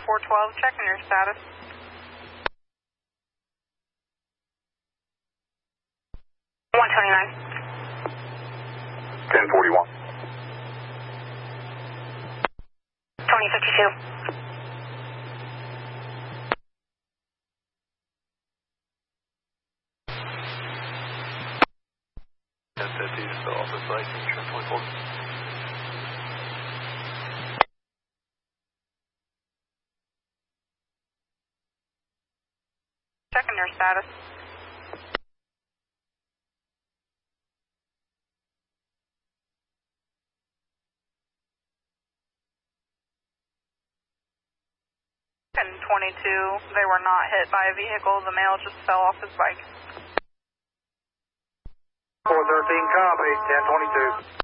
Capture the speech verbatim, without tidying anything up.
four twelve, checking your status. one twenty-nine. ten forty-one. twenty fifty-two. ten fifty, so office license, ten twenty-four. Checking your status. ten twenty-two, they were not hit by a vehicle. The male just fell off his bike. four thirteen, copy, ten twenty-two.